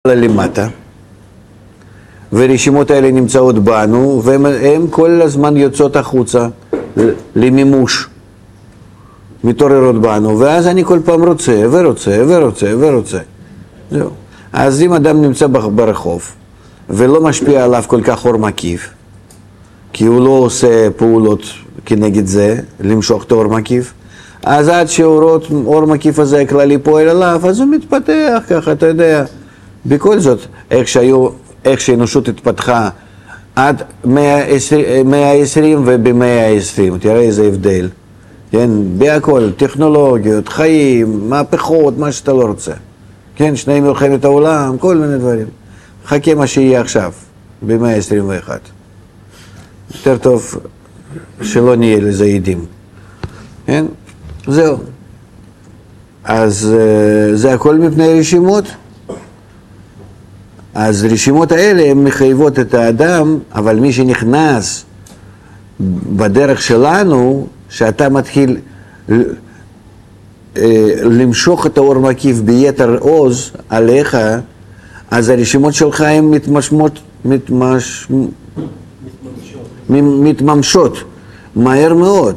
למטה, ורשימות האלה נמצאות בנו, והן כל הזמן יוצאות החוצה למימוש, מתעוררות בנו, ואז אני כל פעם רוצה ורוצה ורוצה ורוצה. זהו. אז אם אדם נמצא ברחוב, ולא משפיע עליו כל כך אור מקיף, כי הוא לא עושה פעולות כנגד זה, למשוך את האור מקיף, אז עד שהאור מקיף הזה הכללי פועל עליו, אז הוא מתפתח ככה, אתה יודע. בכל זאת, איך שהאנושות התפתחה עד 120 וב-120, תראה איזה הבדל. כן, בהכל, טכנולוגיות, חיים, מהפכות, מה שאתה לא רוצה. כן, שני מלחמת העולם, כל מיני דברים. חכה מה שיהיה עכשיו, ב-121. יותר טוב שלא נהיה לזה עדים. כן? זהו. אז זה הכל מפני רשימות. אז רשימות האלה הן מחייבות את האדם, אבל מי שנכנס בדרך שלנו, שאתה מתחיל למשוך את האור מקיף ביתר עוז עליך, אז הרשימות שלך הן מתממשות מהר מאוד.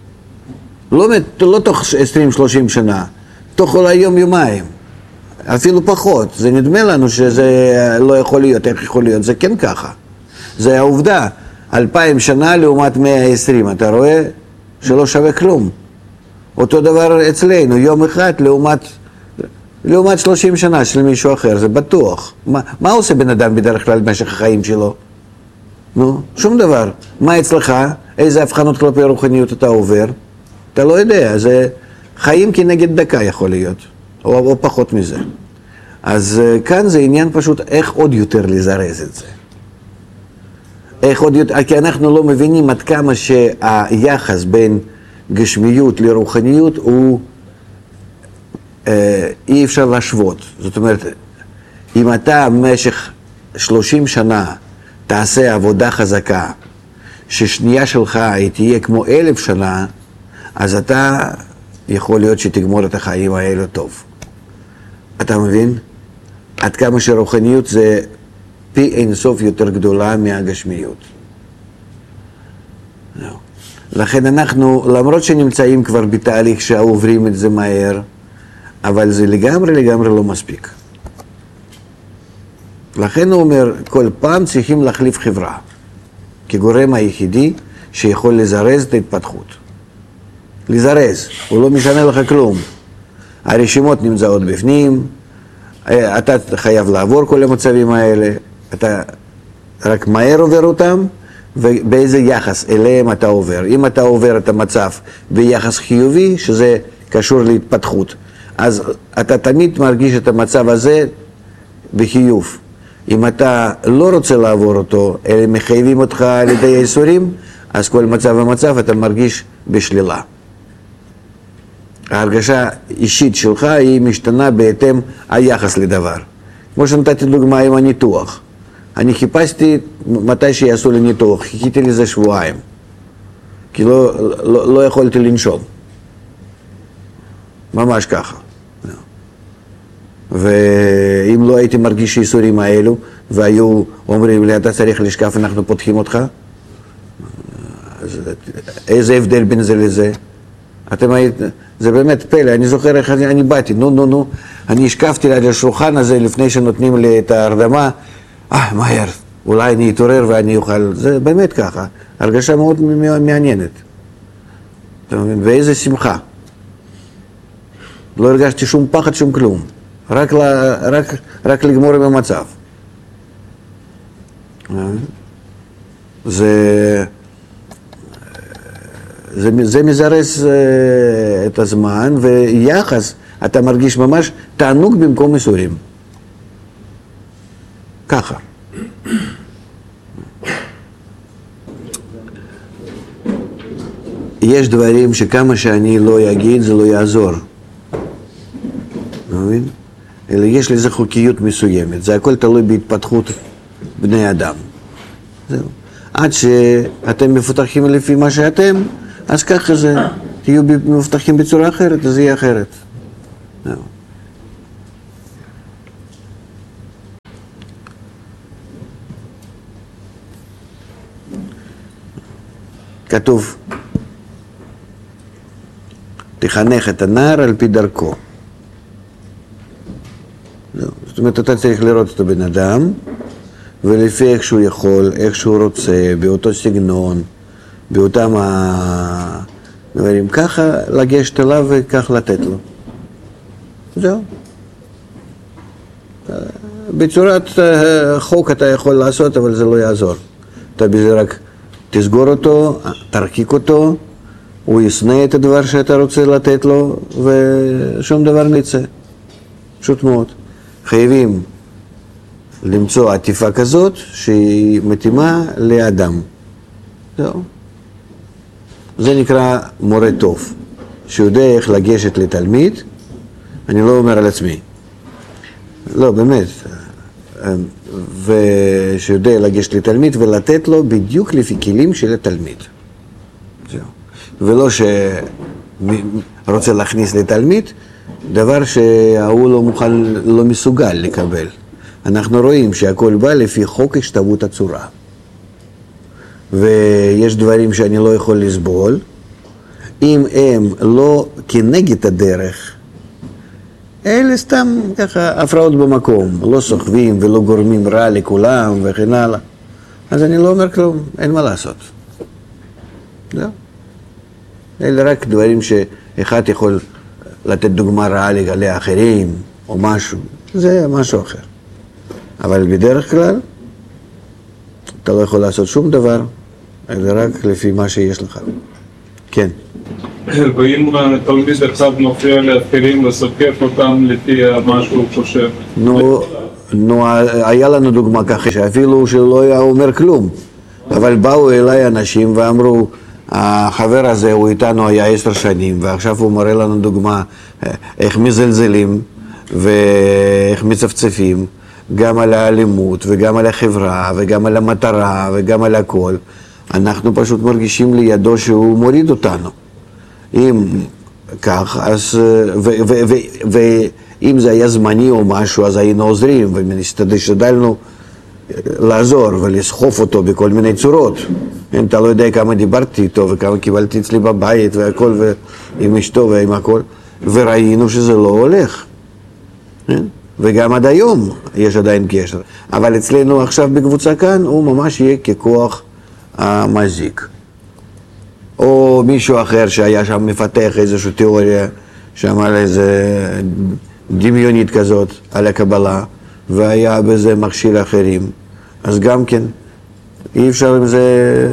לא תוך 20-30 שנה, תוך אולי יום-יומיים. אפילו פחות. זה נדמה לנו שזה לא יכול להיות, איך יכול להיות? זה כן ככה. זה העובדה. 2000 שנה לעומת 120, אתה רואה שלא שווה כלום. אותו דבר אצלנו, יום אחד לעומת 30 שנה של מישהו אחר, זה בטוח. מה עושה בן אדם בדרך כלל במשך החיים שלו? נו, שום דבר. מה אצלך? איזה הבחנות כלפי רוחניות אתה עובר? אתה לא יודע, זה חיים כנגד דקה יכול להיות. או פחות מזה. אז כאן זה עניין פשוט איך עוד יותר לזרז את זה. איך עוד יותר, כי אנחנו לא מבינים עד כמה שהיחס בין גשמיות לרוחניות הוא אי אפשר להשוות. זאת אומרת, אם אתה במשך 30 שנה תעשה עבודה חזקה, ששנייה שלך היא תהיה כמו 1000 שנה, אז אתה יכול להיות שתגמור את החיים האלה טוב. אתה מבין? עד כמה שרוחניות זה פי אינסוף יותר גדולה מהגשמיות. לכן אנחנו, למרות שנמצאים כבר בתהליך שעוברים את זה מהר, אבל זה לגמרי לא מספיק. לכן הוא אומר, כל פעם צריכים להחליף חברה, כגורם היחידי שיכול לזרז את ההתפתחות. לזרז, הוא לא משנה לך כלום. הרשימות נמצאות בפנים, אתה חייב לעבור כל המצבים האלה, אתה רק מהר עובר אותם, ובאיזה יחס אליהם אתה עובר. אם אתה עובר את המצב ביחס חיובי, שזה קשור להתפתחות, אז אתה תמיד מרגיש את המצב הזה בחיוב. אם אתה לא רוצה לעבור אותו, אלא מחייבים אותך על ידי האיסורים, אז כל מצב ומצב אתה מרגיש בשלילה. ההרגשה אישית שלך היא משתנה בהתאם היחס לדבר. כמו שנתתי דוגמה עם הניתוח. אני חיפשתי מתי שיעשו לי ניתוח, חיכיתי לזה שבועיים. כי לא יכולתי לנשום. ממש ככה. ואם לא הייתי מרגיש איסורים האלו, והיו אומרים לי, אתה צריך לשקף, אנחנו פותחים אותך. אז איזה הבדל בין זה לזה? זה באמת פלא, אני זוכר איך אני באתי, אני השקפתי על השולחן הזה לפני שנותנים לי את ההרדמה, מהר, אולי אני אתעורר ואני אוכל, זה באמת ככה, הרגשה מאוד מעניינת. אתה מבין? ואיזה שמחה. לא הרגשתי שום פחד, שום כלום, רק לגמור עם המצב. זה מזרז את הזמן, ויחס, אתה מרגיש ממש תענוג במקום איסורים. ככה. יש דברים שכמה שאני לא אגיד, זה לא יעזור. מבין? אלא יש לזה חוקיות מסוימת. זה הכל תלוי בהתפתחות בני אדם. זהו. עד שאתם מפותחים לפי מה שאתם, אז ככה זה, תהיו מפותחים בצורה אחרת, אז זה יהיה אחרת. כתוב, תחנך את הנער על פי דרכו. זאת אומרת, אתה צריך לראות את הבן אדם, ולפי איך שהוא יכול, איך שהוא רוצה, באותו סגנון, באותם הדברים, ככה לגשת אליו וכך לתת לו. זהו. בצורת חוק אתה יכול לעשות, אבל זה לא יעזור. אתה בזה רק תסגור אותו, תרחיק אותו, הוא ישנא את הדבר שאתה רוצה לתת לו, ושום דבר לא יצא. פשוט מאוד. חייבים למצוא עטיפה כזאת שהיא מתאימה לאדם. זהו. זה נקרא מורה טוב, שיודע איך לגשת לתלמיד. אני לא אומר על עצמי. לא, באמת. ושיודע לגשת לתלמיד ולתת לו בדיוק לפי כלים של התלמיד. זהו. ולא שרוצה להכניס לתלמיד דבר שההוא לא מוכן, לא מסוגל לקבל. אנחנו רואים שהכל בא לפי חוק השתוות הצורה. ויש דברים שאני לא יכול לסבול, אם הם לא כנגד הדרך, אלה סתם ככה הפרעות במקום, לא סוחבים ולא גורמים רע לכולם וכן הלאה. אז אני לא אומר כלום, אין מה לעשות. זהו. אלה רק דברים שאחד יכול לתת דוגמה רעה לגלי האחרים או משהו, זה משהו אחר. אבל בדרך כלל אתה לא יכול לעשות שום דבר, אלא רק לפי מה שיש לך. כן. ואם תלמיד אחד מפריע לאחרים לספק אותם לפי מה שהוא חושב? נו, היה לנו דוגמה ככה, שאפילו שלא היה אומר כלום, אבל באו אליי אנשים ואמרו, החבר הזה הוא איתנו היה 10 שנים, ועכשיו הוא מראה לנו דוגמה איך מזלזלים ואיך מצפצפים, גם על האלימות וגם על החברה וגם על המטרה וגם על הכל. אנחנו פשוט מרגישים לידו שהוא מוריד אותנו. אם כך, אז, ואם זה היה זמני או משהו, אז היינו עוזרים, והשתדלנו לעזור ולסחוף אותו בכל מיני צורות. אתה לא יודע כמה דיברתי איתו וכמה קיבלתי אצלי בבית והכל, ועם אשתו ועם הכל, וראינו שזה לא הולך. וגם עד היום יש עדיין קשר. אבל אצלנו עכשיו בקבוצה כאן הוא ממש יהיה ככוח המזיק. או מישהו אחר שהיה שם מפתח איזושהי תיאוריה, שם על איזה דמיונית כזאת, על הקבלה, והיה בזה מכשיר אחרים. אז גם כן, אי אפשר עם זה...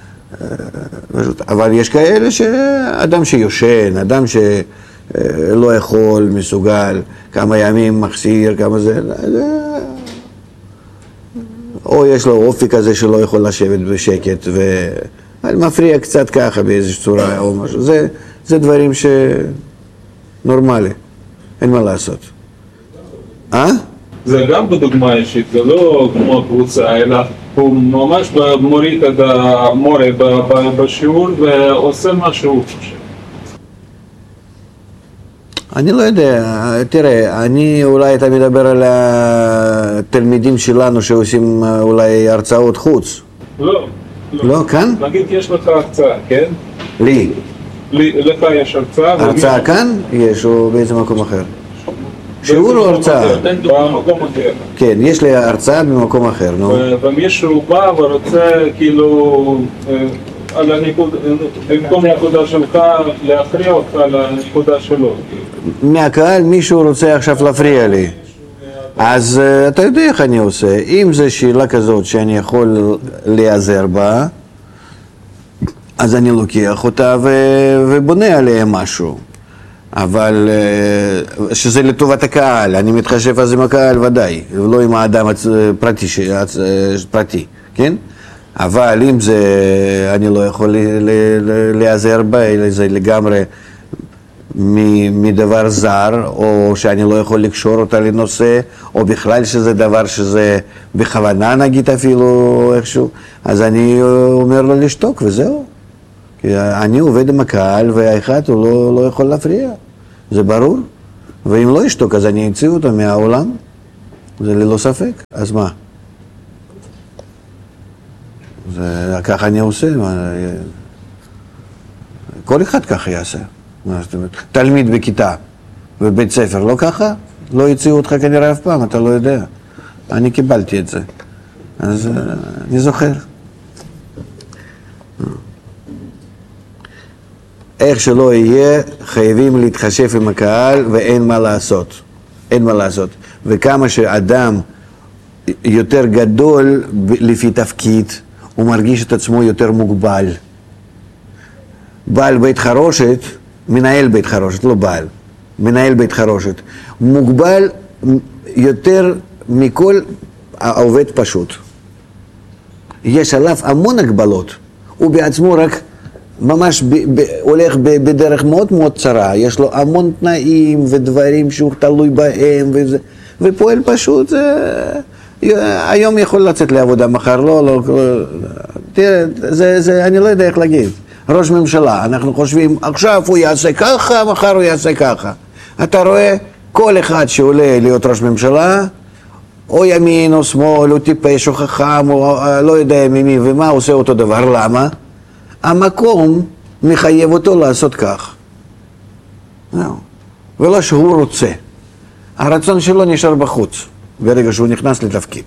אבל יש כאלה שאדם שיושן, אדם שלא יכול, מסוגל, כמה ימים מחסיר, כמה זה... או יש לו אופי כזה שלא יכול לשבת בשקט, ומפריע קצת ככה באיזושהי צורה או משהו. זה דברים שנורמלי, אין מה לעשות. זה גם בדוגמה אישית, זה לא כמו קבוצה, אלא הוא ממש מוריד את המורה בשיעור ועושה מה שהוא חושב. אני לא יודע, תראה, אולי אתה מדבר על התלמידים שלנו שעושים אולי הרצאות חוץ. לא. לא, כאן? נגיד יש לך הרצאה, כן? לי. לך יש הרצאה. הרצאה כאן? יש, או באיזה מקום אחר? שיעור או הרצאה? במקום אחר. כן, יש לי הרצאה במקום אחר, נו. ומישהו בא ורוצה כאילו, במקום נקודה שלך, להפריע אותך לנקודה שלו. מהקהל מישהו רוצה עכשיו להפריע לי. אז אתה יודע איך אני עושה. אם זו שאלה כזאת שאני יכול להיעזר בה, אז אני לוקח אותה ובונה עליה משהו. אבל שזה לטובת הקהל, אני מתחשב אז עם הקהל ודאי, ולא עם האדם פרטי, כן? אבל אם זה, אני לא יכול להיעזר בה, אלא זה לגמרי מדבר זר, או שאני לא יכול לקשור אותה לנושא, או בכלל שזה דבר שזה בכוונה נגיד אפילו איכשהו, אז אני אומר לו לשתוק וזהו. כי אני עובד עם הקהל והאחד הוא לא יכול להפריע, זה ברור. ואם לא ישתוק אז אני אציא אותו מהעולם, זה ללא ספק. אז מה? ככה אני עושה. כל אחד ככה יעשה. זאת אומרת, תלמיד בכיתה בבית ספר לא ככה? לא יוציאו אותך כנראה אף פעם, אתה לא יודע. אני קיבלתי את זה. אז אני זוכר. איך שלא יהיה, חייבים להתחשב עם הקהל ואין מה לעשות. אין מה לעשות. וכמה שאדם יותר גדול לפי תפקיד, הוא מרגיש את עצמו יותר מוגבל. בעל בית חרושת, מנהל בית חרושת, לא בעל, מנהל בית חרושת, מוגבל יותר מכל העובד פשוט. יש עליו המון הגבלות, הוא בעצמו רק ממש הולך בדרך מאוד מאוד צרה, יש לו המון תנאים ודברים שהוא תלוי בהם, ופועל פשוט, היום יכול לצאת לעבודה, מחר לא, תראה, אני לא יודע איך להגיד. ראש ממשלה, אנחנו חושבים, עכשיו הוא יעשה ככה, מחר הוא יעשה ככה. אתה רואה, כל אחד שעולה להיות ראש ממשלה, או ימין או שמאל, או טיפש או חכם, או לא יודע ממי ומה, עושה אותו דבר. למה? המקום מחייב אותו לעשות כך. ולא שהוא רוצה. הרצון שלו נשאר בחוץ, ברגע שהוא נכנס לתפקיד.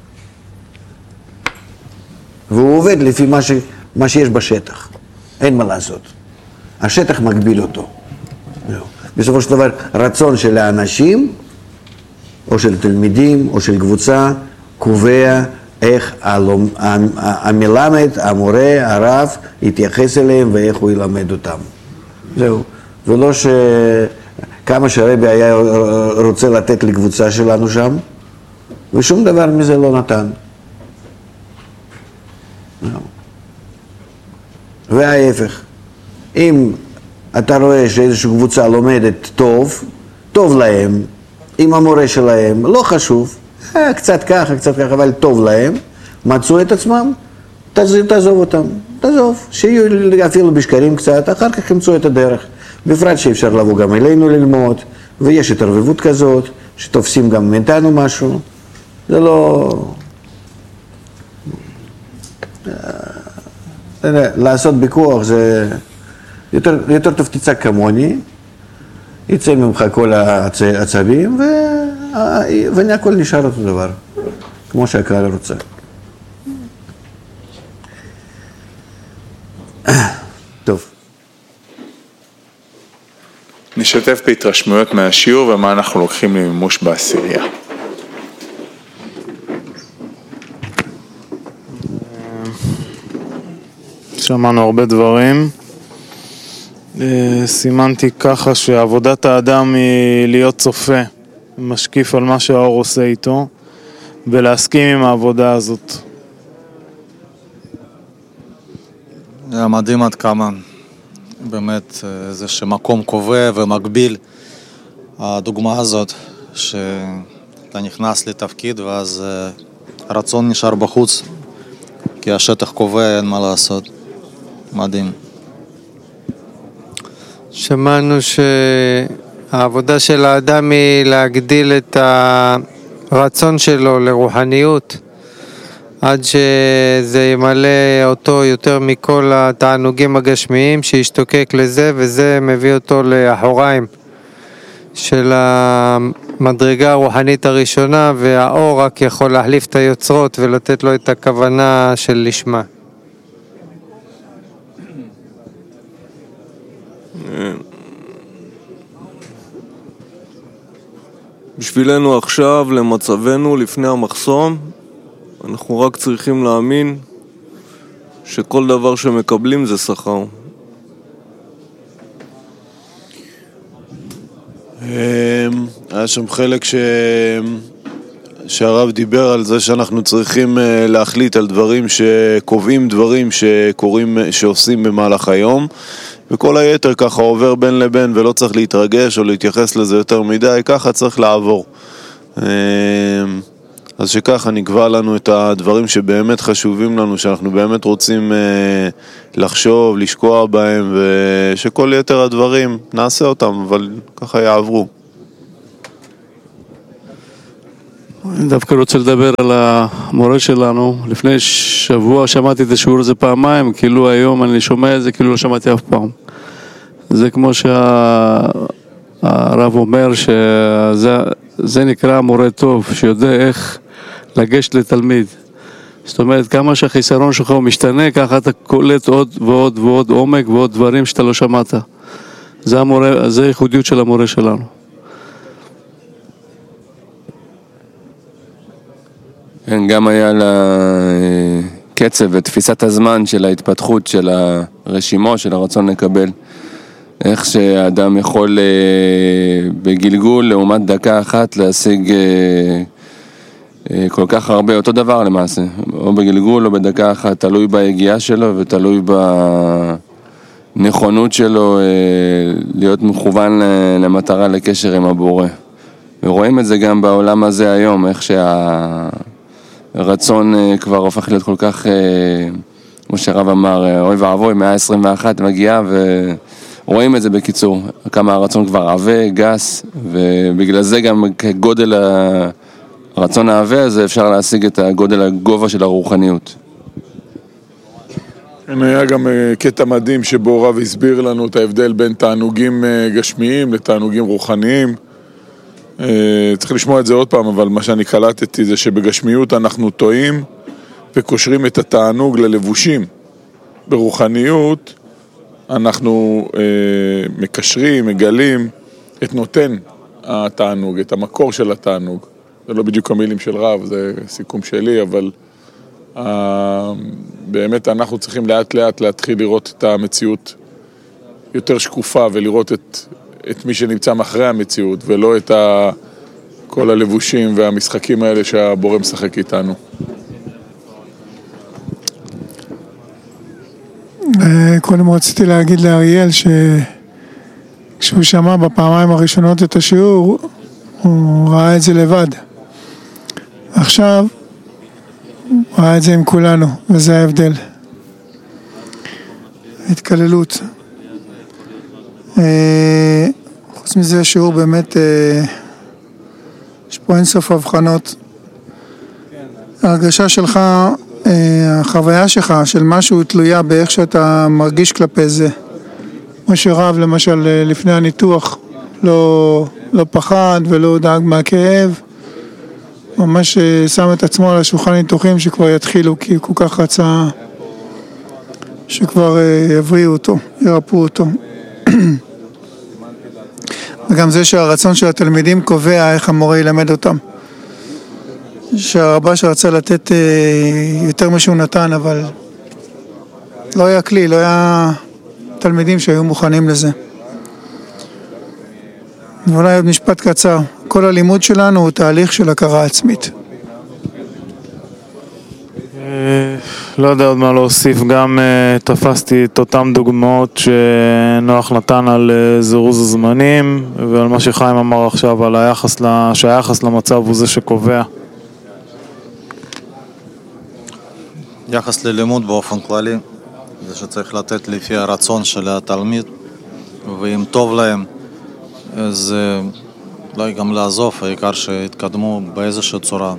והוא עובד לפי מה שיש בשטח. אין מה לעשות. השטח מגביל אותו. בסופו של דבר, רצון של האנשים, או של תלמידים, או של קבוצה, קובע איך המלמד, המורה, הרב, יתייחס אליהם ואיך הוא ילמד אותם. זהו. ולא כמה שהרבי היה רוצה לתת לקבוצה שלנו שם, ושום דבר מזה לא נתן. וההפך, אם אתה רואה שאיזושהי קבוצה לומדת טוב להם, עם המורה שלהם, לא חשוב, קצת ככה, אבל טוב להם, מצאו את עצמם, תעזוב אותם, תעזוב, שיהיו אפילו בשקרים קצת, אחר כך ימצאו את הדרך. בפרט שאפשר לבוא גם אלינו ללמוד, ויש התערבבות כזאת, שתופסים גם מאיתנו משהו, זה לא... לעשות בכוח זה יותר טוב תצעק כמוני, יצא ממך כל העצבים והכל נשאר אותו דבר, כמו שהקהל רוצה. טוב. נשתף בהתרשמויות מהשיעור ומה אנחנו לוקחים למימוש בעשירייה. שמענו הרבה דברים. סימנתי ככה שעבודת האדם היא להיות צופה, משקיף על מה שהאור עושה איתו, ולהסכים עם העבודה הזאת. זה מדהים עד כמה, באמת, זה שמקום קובע ומקביל, הדוגמה הזאת, שאתה נכנס לתפקיד ואז הרצון נשאר בחוץ, כי השטח קובע, אין מה לעשות. מדהים. שמענו שהעבודה של האדם היא להגדיל את הרצון שלו לרוחניות, עד שזה ימלא אותו יותר מכל התענוגים הגשמיים, שישתוקק לזה, וזה מביא אותו לאחוריים של המדרגה הרוחנית הראשונה, והאור רק יכול להחליף את היוצרות ולתת לו את הכוונה של לשמה. בשבילנו עכשיו, למצבנו, לפני המחסום, אנחנו רק צריכים להאמין שכל דבר שמקבלים זה שכר. היה שם חלק שהרב דיבר על זה שאנחנו צריכים להחליט על דברים שקובעים דברים שקורים, שעושים במהלך היום, וכל היתר ככה עובר בין לבין ולא צריך להתרגש או להתייחס לזה יותר מדי, ככה צריך לעבור. אז שככה נקבע לנו את הדברים שבאמת חשובים לנו, שאנחנו באמת רוצים לחשוב, לשקוע בהם, ושכל יתר הדברים נעשה אותם, אבל ככה יעברו. אני דווקא רוצה לדבר על המורה שלנו. לפני שבוע שמעתי את השיעור הזה פעמיים, כאילו היום אני שומע את זה, כאילו לא שמעתי אף פעם. זה כמו שהרב אומר, שזה נקרא מורה טוב, שיודע איך לגשת לתלמיד. זאת אומרת, כמה שהחיסרון שלך הוא משתנה, ככה אתה קולט עוד ועוד ועוד עומק ועוד דברים שאתה לא שמעת. זה הייחודיות של המורה שלנו. כן, גם היה לה קצב ותפיסת הזמן של ההתפתחות של הרשימו, של הרצון לקבל. איך שהאדם יכול בגלגול לעומת דקה אחת להשיג כל כך הרבה, אותו דבר למעשה, או בגלגול או בדקה אחת, תלוי בהגיעה שלו ותלוי בנכונות שלו להיות מכוון למטרה, לקשר עם הבורא. ורואים את זה גם בעולם הזה היום, איך שהרצון כבר הופך להיות כל כך, כמו שהרב אמר, אוי ואבוי, 121 מגיעה, ורואים את זה בקיצור, כמה הרצון כבר עבה, גס, ובגלל זה גם כגודל הרצון העבה הזה אפשר להשיג את הגודל הגובה של הרוחניות. היה גם קטע מדהים שבו רב הסביר לנו את ההבדל בין תענוגים גשמיים לתענוגים רוחניים. צריך לשמוע את זה עוד פעם, אבל מה שאני קלטתי זה שבגשמיות אנחנו טועים וקושרים את התענוג ללבושים. ברוחניות אנחנו מקשרים, מגלים את נותן התענוג, את המקור של התענוג. זה לא בדיוק המילים של רב, זה סיכום שלי, אבל באמת אנחנו צריכים לאט לאט להתחיל לראות את המציאות יותר שקופה ולראות את מי שנמצא מאחרי המציאות ולא את כל הלבושים והמשחקים האלה שהבורא משחק איתנו. קודם רציתי להגיד לאריאל שכשהוא שמע בפעמיים הראשונות את השיעור הוא ראה את זה לבד. עכשיו הוא ראה את זה עם כולנו, וזה ההבדל. התקללות. חוץ מזה השיעור באמת יש פה אינסוף הבחנות. ההרגשה שלך, החוויה שלך של משהו תלויה באיך שאתה מרגיש כלפי זה. כמו שרב למשל לפני הניתוח לא פחד ולא דאג מהכאב, ממש שם את עצמו על השולחן ניתוחים שכבר יתחילו, כי הוא כל כך רצה שכבר יבריאו אותו, ירפאו אותו. וגם זה שהרצון של התלמידים קובע איך המורה ילמד אותם. שהרבה שרצה לתת יותר משהו נתן, אבל לא היה כלי, לא היה תלמידים שהיו מוכנים לזה. ואולי עוד משפט קצר, כל הלימוד שלנו הוא תהליך של הכרה עצמית. לא יודע עוד מה להוסיף, גם תפסתי את אותם דוגמאות שנוח נתן על זירוז הזמנים ועל מה שחיים אמר עכשיו על שהיחס למצב הוא זה שקובע. יחס ללימוד באופן כללי זה שצריך לתת לפי הרצון של התלמיד, ואם טוב להם אז אולי גם לעזוב, העיקר שהתקדמו באיזושהי צורה.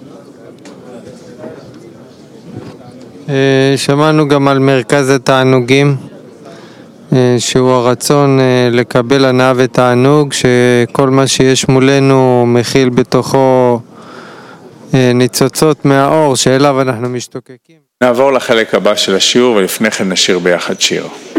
שמענו גם על מרכז התענוגים, שהוא הרצון לקבל הנאה ותענוג, שכל מה שיש מולנו מכיל בתוכו ניצוצות מהאור שאליו אנחנו משתוקקים. נעבור לחלק הבא של השיעור ולפני כן נשיר ביחד שיר.